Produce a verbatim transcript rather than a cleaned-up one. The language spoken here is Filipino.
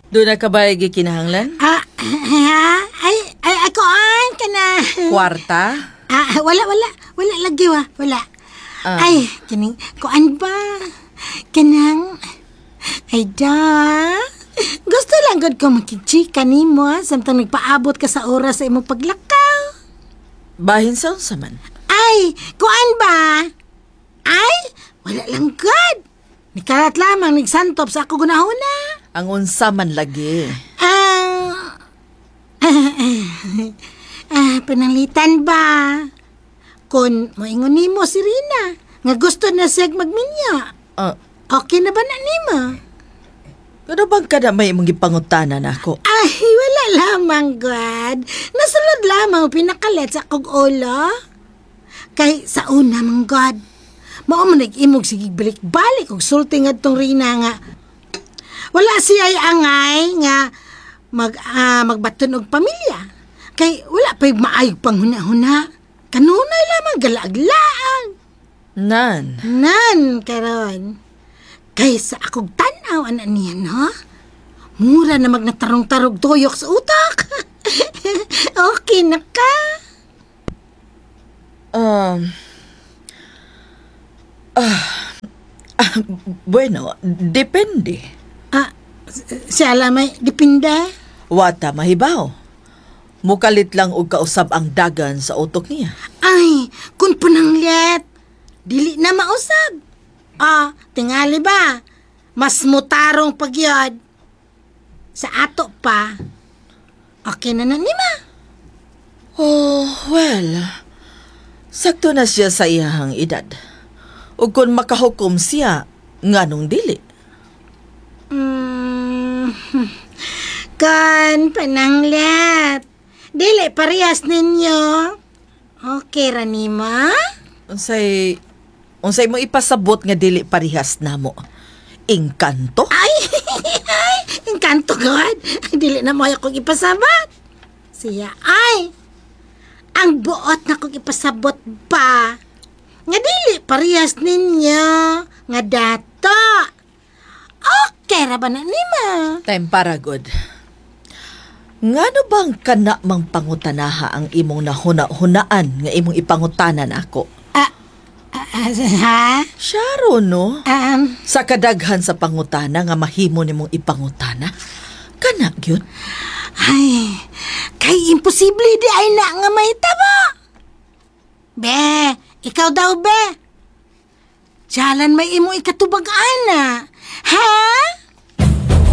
Doon na ka ba gikinahanglan? Ah, ha? Ay, ay, ako an ka na. Kwarta? Ah, wala, wala. Wala lagi wa. Wala. Ah. Ay, kining, kuan ba? Kanang, ay da. Gusto lang gud ko makichika nimo, ha? Samtang nagpaabot ka sa oras sa imong paglakaw. Bahin sa unsa man? Ay, kuan ba? Ay, wala lang gud. Nikarat lamang nagsantop sa ako gunahuna. Ang unsa man lagi. Ah, ah, ah, pananglitan ba? Kung moingon nimo si Rina, nga gusto na siyag magminya. Ah, Okay na ba na nimo? ano bang kada may imong gipangutanan ako? Ay, wala lamang, God. Nasulod lamang pinakalit sa kog ulo. Kay sa una, mang God, mao man nag-imog sige balik-balik og sulti nga tong Rina nga. Wala siya'y angay nga mag, ah, magbaton og pamilya. Kay wala pa'y maayog panghuna-huna. Kanunay lamang galaaglaang. Nan, Nan, karon. Kay sa akong tanaw, ana niya, no? Mura na magnatarong-tarog toyok sa utak. Okay na ka. um, ah, ah, bueno, depende. Ah, siya lamay, dipinda. Wata mahibaw. Mukalit lang og kausab ang dagan sa utok niya. Ay, kung pananglet, dili na mausab. Ah, tingali ba? Mas mutarong pagyod. Sa ato pa, okay na na nima. Oh, well, sakto na siya sa iyahang edad. Ug kung makahukom siya, nganong dili? Mm, kan pananglet. Dili parehas ninyo. Okay ra nima? Unsay unsay mo ipasabot nga dili parihas namo? Engkanto? Ay, ay, engkanto God. Dili na mo akong ipasabat. Siya, ay, ang buot na kong ipasabot pa. Nga dili parehas ninyo. Nga dato. Okay ra ba na nima? Time para good. Ngano bang kana mang pangutanaha ang imong nahuna-hunaan nga imong ipangutanan ako? Ah, ah, ha? Syaro no? Um, Sa kadaghan sa pangutana nga mahimo nimong ipangutana. Kana gyud. ay, kay imposible di ay na nga may taba. Be, ikaw daw be. Jalan may imong ikatubag ana. Ha?